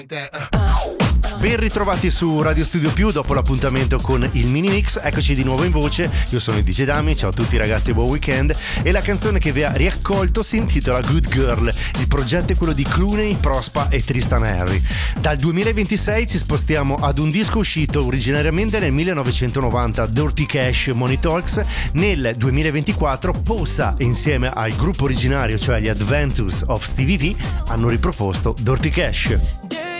Ben ritrovati su Radio Studio Più dopo l'appuntamento con il mini mix. Eccoci di nuovo in voce. Io sono il DJ Dami, ciao a tutti ragazzi, buon weekend. E la canzone che vi ha riaccolto si intitola Good Girl. Il progetto è quello di Clooney, Prospa e Tristan Harry. Dal 2026 ci spostiamo ad un disco uscito originariamente nel 1990, Dirty Cash, Money Talks. Nel 2024 Posa insieme al gruppo originario, cioè gli Adventures of Stevie V, hanno riproposto Dirty Cash.